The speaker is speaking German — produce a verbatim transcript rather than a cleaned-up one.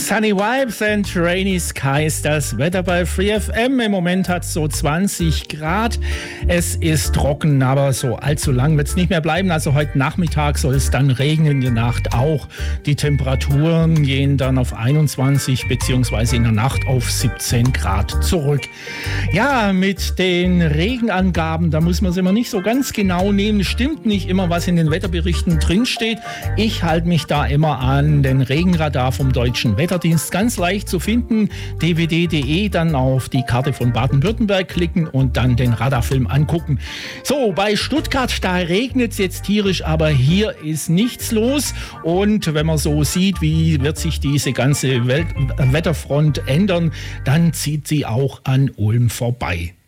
Sunny Vibes and Rainy Skies, das Wetter bei Free F M. Im Moment hat es so zwanzig Grad. Es ist trocken, aber so allzu lang wird es nicht mehr bleiben. Also heute Nachmittag soll es dann regnen, in der Nacht auch. Die Temperaturen gehen dann auf einundzwanzig beziehungsweise in der Nacht auf siebzehn Grad zurück. Ja, mit den Regenangaben, da muss man es immer nicht so ganz genau nehmen. Stimmt nicht immer, was in den Wetterberichten drinsteht. Ich halte mich da immer an den Regenradar vom Deutschen Wetterdienst, ganz leicht zu finden. d w d punkt d e, dann auf die Karte von Baden-Württemberg klicken und dann den Radarfilm angucken. So, bei Stuttgart, da regnet es jetzt tierisch, aber hier ist nichts los. Und wenn man so sieht, wie wird sich diese ganze Welt- Wetterfront ändern, dann zieht sie auch an Ulm vorbei.